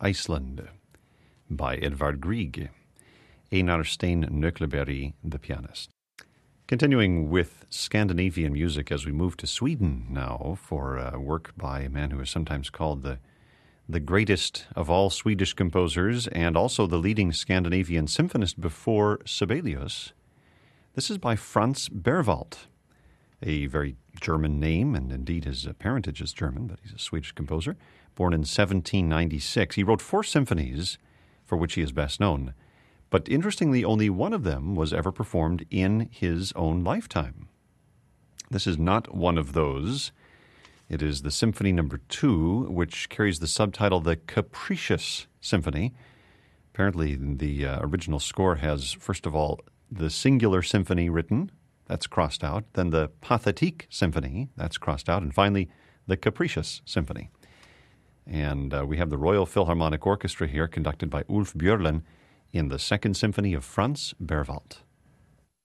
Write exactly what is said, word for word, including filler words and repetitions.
Iceland by Edvard Grieg. Einar Stein Nøkleberg, the pianist. Continuing with Scandinavian music as we move to Sweden now for uh, work by a man who is sometimes called the the greatest of all Swedish composers and also the leading Scandinavian symphonist before Sibelius. This is by Franz Berwald, a very German name, and indeed his parentage is German, but he's a Swedish composer. Born in seventeen ninety-six, he wrote four symphonies for which he is best known. But interestingly, only one of them was ever performed in his own lifetime. This is not one of those. It is the Symphony Number Two, which carries the subtitle The Capricious Symphony. Apparently, the uh, original score has, first of all, the singular symphony written. That's crossed out. Then the Pathétique Symphony. That's crossed out. And finally, the Capricious Symphony. And uh, we have the Royal Philharmonic Orchestra here, conducted by Ulf Björlin, in the Second Symphony of Franz Berwald.